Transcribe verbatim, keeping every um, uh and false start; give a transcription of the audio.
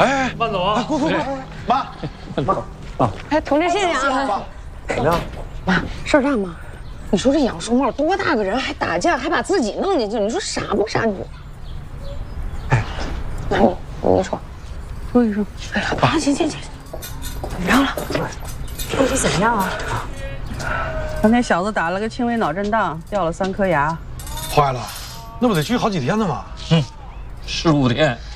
哎， 慢走啊！ 快快快快！妈，妈啊！哎，同志，谢谢啊！怎么样？妈，事儿大吗？你说这杨树茂多大个人还打架，还把自己弄进去，你说傻不傻你？哎，那你你说，说一说。哎呀，爸，行行行，怎么着了？ 到底怎么样啊？ 刚才小子打了个轻微脑震荡，掉了三颗牙。 坏了，那不得拘好几天呢吗？ 嗯，十五天。